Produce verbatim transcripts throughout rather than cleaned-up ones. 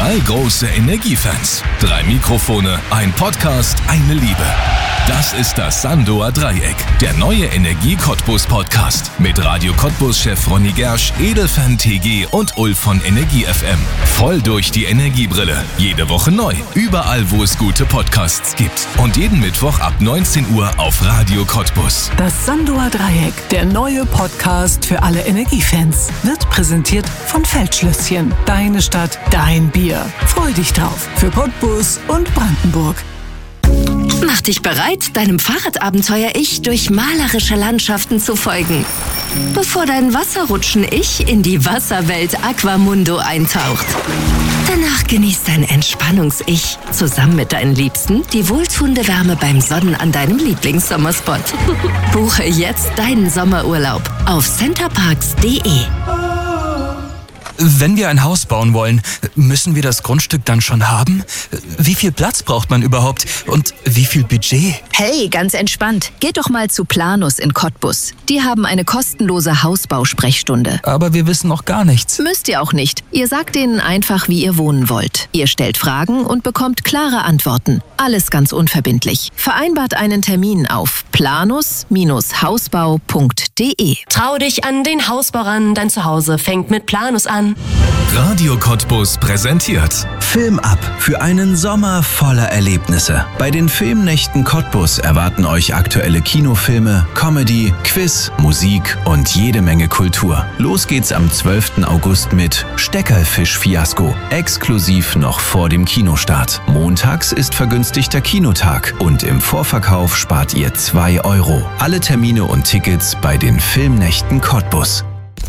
Drei große Energiefans, drei Mikrofone, ein Podcast, eine Liebe. Das ist das Sandoer Dreieck, der neue Energie-Cottbus-Podcast mit Radio Cottbus-Chef Ronny Gersch, Edelfan T G und Ulf von Energie F M. Voll durch die Energiebrille. Jede Woche neu, überall wo es gute Podcasts gibt. Und jeden Mittwoch ab neunzehn Uhr auf Radio Cottbus. Das Sandoer Dreieck, der neue Podcast für alle Energiefans, wird präsentiert von Feldschlösschen. Deine Stadt, dein Bier. Freu dich drauf für Cottbus und Brandenburg. Mach dich bereit, deinem Fahrradabenteuer-Ich durch malerische Landschaften zu folgen, bevor dein Wasserrutschen-Ich in die Wasserwelt Aquamundo eintaucht. Danach genießt dein Entspannungs-Ich zusammen mit deinen Liebsten die wohltuende Wärme beim Sonnen an deinem Lieblingssommerspot. Buche jetzt deinen Sommerurlaub auf centerparks punkt de. Wenn wir ein Haus bauen wollen, müssen wir das Grundstück dann schon haben? Wie viel Platz braucht man überhaupt? Und wie viel Budget? Hey, ganz entspannt. Geht doch mal zu Planus in Cottbus. Die haben eine kostenlose Hausbausprechstunde. Aber wir wissen noch gar nichts. Müsst ihr auch nicht. Ihr sagt denen einfach, wie ihr wohnen wollt. Ihr stellt Fragen und bekommt klare Antworten. Alles ganz unverbindlich. Vereinbart einen Termin auf planus Hausbau punkt de. Trau dich an den Hausbau ran, dein Zuhause fängt mit Planus an. Radio Cottbus präsentiert Film ab für einen Sommer voller Erlebnisse. Bei den Filmnächten Cottbus erwarten euch aktuelle Kinofilme, Comedy, Quiz, Musik und jede Menge Kultur. Los geht's am zwölften August mit Steckerlfisch-Fiasko, exklusiv noch vor dem Kinostart. Montags ist vergünstigter Kinotag und im Vorverkauf spart ihr zwei Euro. Alle Termine und Tickets bei den Filmnächten Cottbus.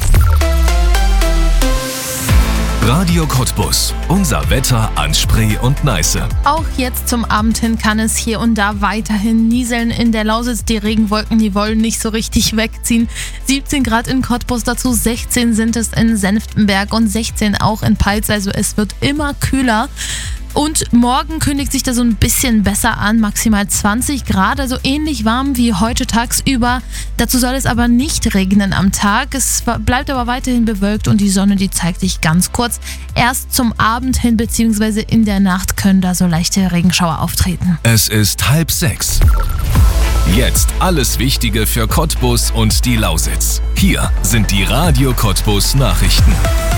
Radio Cottbus. Unser Wetter an Spree und Neiße. Auch jetzt zum Abend hin kann es hier und da weiterhin nieseln. In der Lausitz, die Regenwolken, die wollen nicht so richtig wegziehen. siebzehn Grad in Cottbus, dazu sechzehn sind es in Senftenberg und sechzehn auch in Peitz. Also es wird immer kühler. Und morgen kündigt sich da so ein bisschen besser an, maximal zwanzig Grad, also ähnlich warm wie heute tagsüber. Dazu soll es aber nicht regnen am Tag. Es bleibt aber weiterhin bewölkt und die Sonne, die zeigt sich ganz kurz. Erst zum Abend hin bzw. in der Nacht können da so leichte Regenschauer auftreten. Es ist halb sechs. Jetzt alles Wichtige für Cottbus und die Lausitz. Hier sind die Radio Cottbus Nachrichten.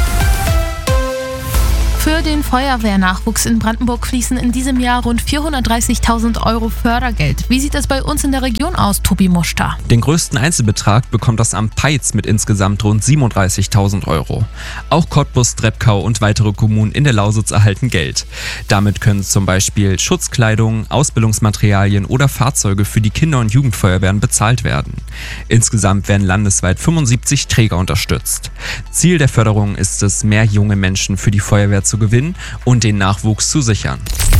Für den Feuerwehrnachwuchs in Brandenburg fließen in diesem Jahr rund vierhundertdreißigtausend Euro Fördergeld. Wie sieht das bei uns in der Region aus, Tobi Muster? Den größten Einzelbetrag bekommt das Amt Peitz mit insgesamt rund siebenunddreißigtausend Euro. Auch Cottbus, Treppkau und weitere Kommunen in der Lausitz erhalten Geld. Damit können zum Beispiel Schutzkleidung, Ausbildungsmaterialien oder Fahrzeuge für die Kinder- und Jugendfeuerwehren bezahlt werden. Insgesamt werden landesweit fünfundsiebzig Träger unterstützt. Ziel der Förderung ist es, mehr junge Menschen für die Feuerwehr zu gewinnen und den Nachwuchs zu sichern.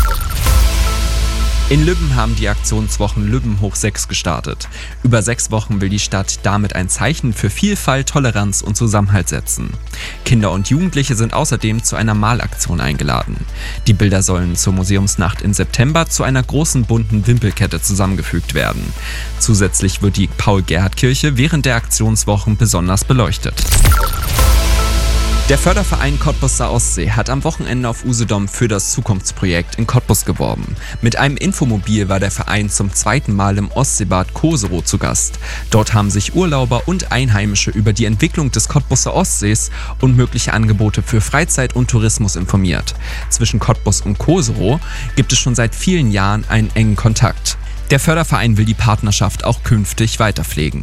In Lübben haben die Aktionswochen Lübben hoch sechs gestartet. Über sechs Wochen will die Stadt damit ein Zeichen für Vielfalt, Toleranz und Zusammenhalt setzen. Kinder und Jugendliche sind außerdem zu einer Malaktion eingeladen. Die Bilder sollen zur Museumsnacht im September zu einer großen bunten Wimpelkette zusammengefügt werden. Zusätzlich wird die Paul-Gerhardt-Kirche während der Aktionswochen besonders beleuchtet. Der Förderverein Cottbuser Ostsee hat am Wochenende auf Usedom für das Zukunftsprojekt in Cottbus geworben. Mit einem Infomobil war der Verein zum zweiten Mal im Ostseebad Koserow zu Gast. Dort haben sich Urlauber und Einheimische über die Entwicklung des Cottbuser Ostsees und mögliche Angebote für Freizeit und Tourismus informiert. Zwischen Cottbus und Koserow gibt es schon seit vielen Jahren einen engen Kontakt. Der Förderverein will die Partnerschaft auch künftig weiterpflegen.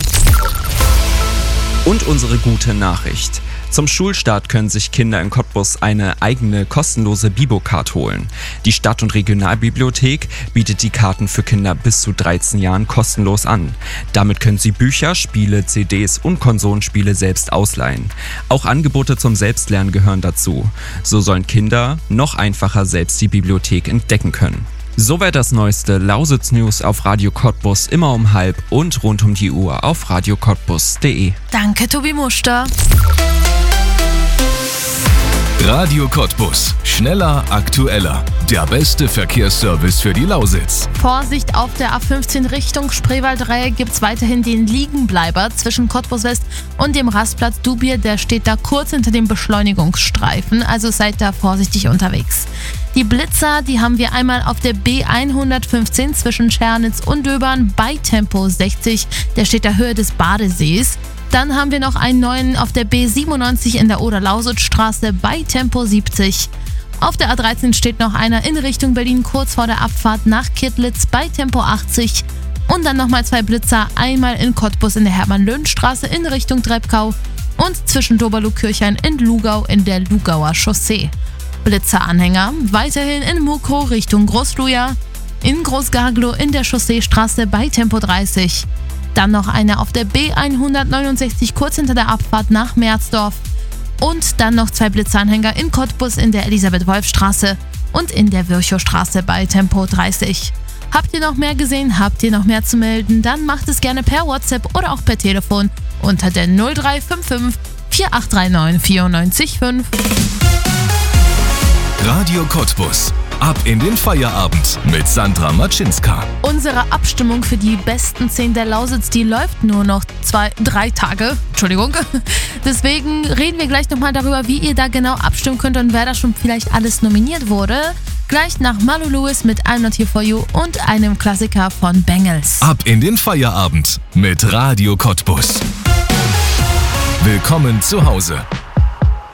Und unsere gute Nachricht. Zum Schulstart können sich Kinder in Cottbus eine eigene kostenlose Bibo-Card holen. Die Stadt- und Regionalbibliothek bietet die Karten für Kinder bis zu dreizehn Jahren kostenlos an. Damit können sie Bücher, Spiele, C Ds und Konsolenspiele selbst ausleihen. Auch Angebote zum Selbstlernen gehören dazu. So sollen Kinder noch einfacher selbst die Bibliothek entdecken können. Soweit das neueste Lausitz-News auf Radio Cottbus, immer um halb und rund um die Uhr auf radio cottbus punkt de. Danke, Tobi Muster. Radio Cottbus. Schneller, aktueller. Der beste Verkehrsservice für die Lausitz. Vorsicht, auf der A fünfzehn Richtung Spreewald-Dreieck gibt es weiterhin den Liegenbleiber zwischen Cottbus West und dem Rastplatz Dubier. Der steht da kurz hinter dem Beschleunigungsstreifen, also seid da vorsichtig unterwegs. Die Blitzer, die haben wir einmal auf der B hundertfünfzehn zwischen Schernitz und Döbern bei Tempo sechzig. Der steht der Höhe des Badesees. Dann haben wir noch einen neuen auf der B siebenundneunzig in der Oder-Lausitz-Straße bei Tempo siebzig. Auf der A dreizehn steht noch einer in Richtung Berlin kurz vor der Abfahrt nach Kittlitz bei Tempo achtzig. Und dann nochmal zwei Blitzer, einmal in Cottbus in der Hermann-Löhn-Straße in Richtung Treppkau und zwischen Doberlug-Kirchhain in Lugau in der Lugauer Chaussee. Blitzeranhänger weiterhin in Mukro Richtung Großluja, in Großgaglow in der Chausseestraße bei Tempo dreißig. Dann noch einer auf der B hundertneunundsechzig kurz hinter der Abfahrt nach Merzdorf. Und dann noch zwei Blitzeranhänger in Cottbus in der Elisabeth-Wolf-Straße und in der Virchow-Straße bei Tempo dreißig. Habt ihr noch mehr gesehen? Habt ihr noch mehr zu melden? Dann macht es gerne per WhatsApp oder auch per Telefon unter der null drei fünf fünf vier acht drei neun vier neun fünf. Radio Cottbus. Ab in den Feierabend mit Sandra Matschinska. Unsere Abstimmung für die besten zehn der Lausitz, die läuft nur noch zwei, drei Tage. Entschuldigung. Deswegen reden wir gleich nochmal darüber, wie ihr da genau abstimmen könnt und wer da schon vielleicht alles nominiert wurde. Gleich nach Malu Lewis mit I'm Not Here For You und einem Klassiker von Bengals. Ab in den Feierabend mit Radio Cottbus. Willkommen zu Hause.